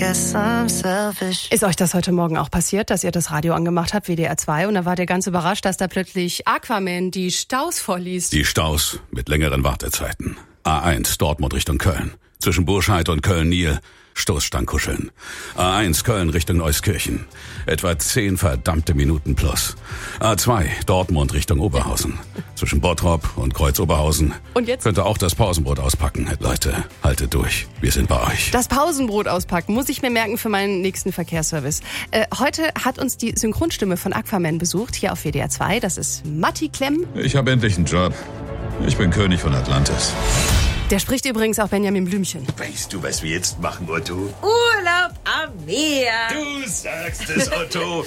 guess I'm selfish. Ist euch das heute Morgen auch passiert, dass ihr das Radio angemacht habt, WDR 2, und da wart ihr ganz überrascht, dass da plötzlich Aquaman die Staus vorliest? Die Staus mit längeren Wartezeiten. A1 Dortmund Richtung Köln. Zwischen Burscheid und Köln-Nil Stoßstangenkuscheln. A1 Köln Richtung Euskirchen. Etwa 10 verdammte Minuten plus. A2 Dortmund Richtung Oberhausen. Zwischen Bottrop und Kreuz-Oberhausen. Und jetzt? Könnt ihr auch das Pausenbrot auspacken. Leute, haltet durch. Wir sind bei euch. Das Pausenbrot auspacken muss ich mir merken für meinen nächsten Verkehrsservice. Heute hat uns die Synchronstimme von Aquaman besucht, hier auf WDR 2. Das ist Matti Klemm. Ich habe endlich einen Job. Ich bin König von Atlantis. Der spricht übrigens auch Benjamin Blümchen. Weißt du, was wir jetzt machen, Otto? Urlaub am Meer. Du sagst es, Otto.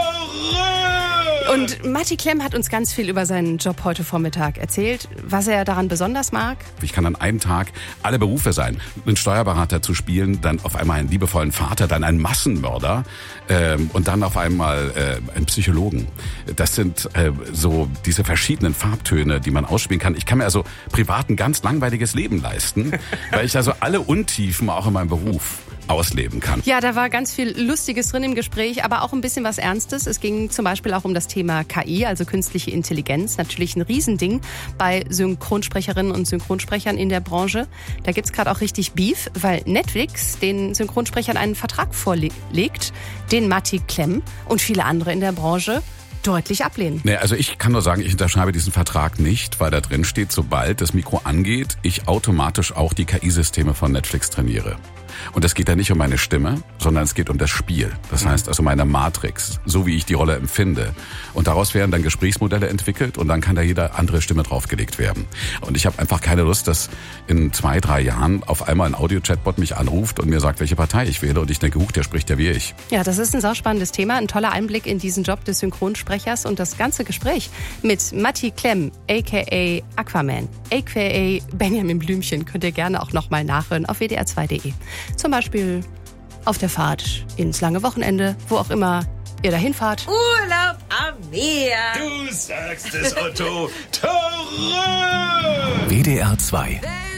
Tore! Und Matti Klemm hat uns ganz viel über seinen Job heute Vormittag erzählt, was er daran besonders mag. Ich kann an einem Tag alle Berufe sein. Einen Steuerberater zu spielen, dann auf einmal einen liebevollen Vater, dann einen Massenmörder und dann auf einmal einen Psychologen. Das sind so diese verschiedenen Farbtöne, die man ausspielen kann. Ich kann mir also privat ein ganz langweiliges Leben leisten, weil ich also alle Untiefen auch in meinem Beruf ausleben kann. Ja, da war ganz viel Lustiges drin im Gespräch, aber auch ein bisschen was Ernstes. Es ging zum Beispiel auch um das Thema KI, also künstliche Intelligenz. Natürlich ein Riesending bei Synchronsprecherinnen und Synchronsprechern in der Branche. Da gibt's gerade auch richtig Beef, weil Netflix den Synchronsprechern einen Vertrag vorlegt, den Matti Klemm und viele andere in der Branche deutlich ablehnen. Nee, also ich kann nur sagen, ich unterschreibe diesen Vertrag nicht, weil da drin steht, sobald das Mikro angeht, ich automatisch auch die KI-Systeme von Netflix trainiere. Und es geht da nicht um meine Stimme, sondern es geht um das Spiel. Das heißt also meine Matrix, so wie ich die Rolle empfinde. Und daraus werden dann Gesprächsmodelle entwickelt und dann kann da jede andere Stimme draufgelegt werden. Und ich habe einfach keine Lust, dass in 2-3 Jahren auf einmal ein Audio-Chatbot mich anruft und mir sagt, welche Partei ich wähle. Und ich denke, der spricht ja wie ich. Ja, das ist ein sauspannendes Thema, ein toller Einblick in diesen Job des Synchronsprechers und das ganze Gespräch mit Matti Klemm, a.k.a. Aquaman, a.k.a. Benjamin Blümchen, könnt ihr gerne auch nochmal nachhören auf wdr2.de. Zum Beispiel auf der Fahrt ins lange Wochenende, wo auch immer ihr dahin fahrt. Urlaub am Meer. Du sagst es, Otto. Tore! WDR 2